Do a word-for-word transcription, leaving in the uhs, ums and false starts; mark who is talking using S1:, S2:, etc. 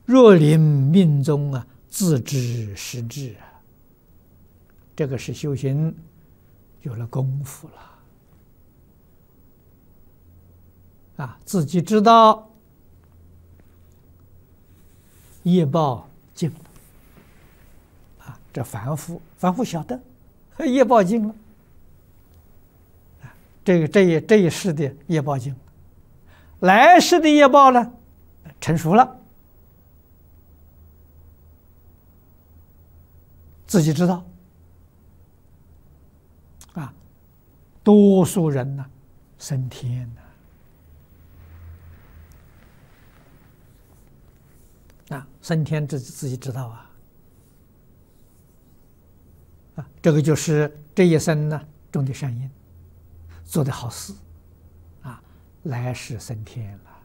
S1: 若临命中啊，自知实至啊，这个是修行有了功夫了啊，自己知道业报尽了啊，这凡夫凡夫晓得业报尽了，这个这一这一世的业报尽了，来世的业报呢成熟了，自己知道啊，多数人呢升天呢啊，升天自己自己知道啊啊，这个就是这一生呢种的善因，做的好事啊，来世升天了。